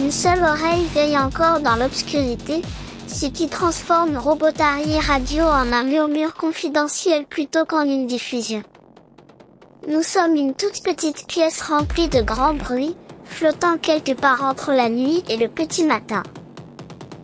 Une seule oreille veille encore dans l'obscurité, ce qui transforme Robotary Radio en un murmure confidentiel plutôt qu'en une diffusion. Nous sommes une toute petite pièce remplie de grands bruits, flottant quelque part entre la nuit et le petit matin.